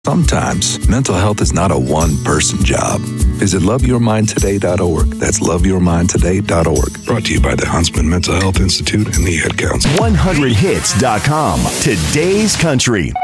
Sometimes, mental health is not a one-person job. Visit loveyourmindtoday.org. That's loveyourmindtoday.org. Brought to you by the Huntsman Mental Health Institute and the Ad Council. 100hits.com. Today's country.